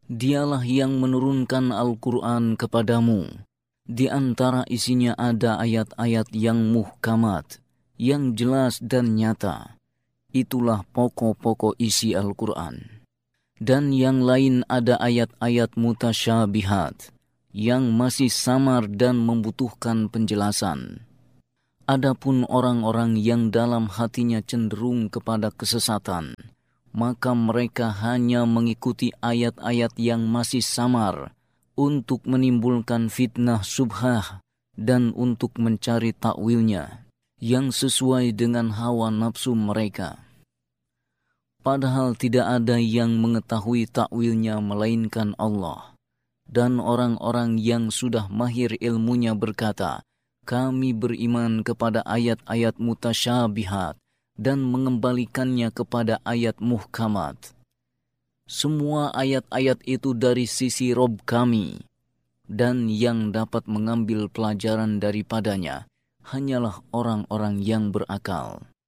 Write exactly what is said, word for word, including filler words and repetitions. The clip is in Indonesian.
Dialah yang menurunkan Al-Quran kepadamu. Di antara isinya ada ayat-ayat yang muhkamat, yang jelas dan nyata. Itulah pokok-pokok isi Al-Quran. Dan yang lain ada ayat-ayat mutasyabihat, yang masih samar dan membutuhkan penjelasan. Adapun orang-orang yang dalam hatinya cenderung kepada kesesatan, maka mereka hanya mengikuti ayat-ayat yang masih samar untuk menimbulkan fitnah syubhah dan untuk mencari takwilnya yang sesuai dengan hawa nafsu mereka. Padahal tidak ada yang mengetahui takwilnya melainkan Allah. Dan orang-orang yang sudah mahir ilmunya berkata, kami beriman kepada ayat-ayat mutasyabihat dan mengembalikannya kepada ayat muhkamat. Semua ayat-ayat itu dari sisi Rob kami, dan yang dapat mengambil pelajaran daripadanya hanyalah orang-orang yang berakal.